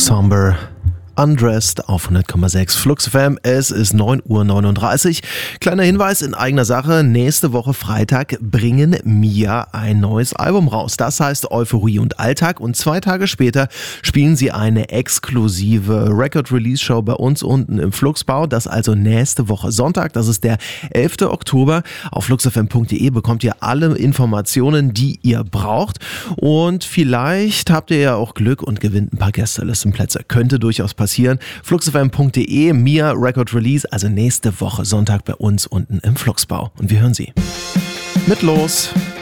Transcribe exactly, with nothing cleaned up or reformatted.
Somber Undressed auf hundert Komma sechs Flux F M. Es ist neun Uhr neununddreißig. Kleiner Hinweis in eigener Sache. Nächste Woche Freitag bringen Mia ein neues Album raus. Das heißt Euphorie und Alltag. Und zwei Tage später spielen sie eine exklusive Record-Release-Show bei uns unten im Fluxbau. Das also nächste Woche Sonntag. Das ist der elfter Oktober. Auf fluxfm punkt de bekommt ihr alle Informationen, die ihr braucht. Und vielleicht habt ihr ja auch Glück und gewinnt ein paar Gästelistenplätze. Könnte durchaus passieren. passieren. fluxfm punkt de, Mia Record Release, also nächste Woche Sonntag bei uns unten im Fluxbau. Und wir hören sie. Mit los!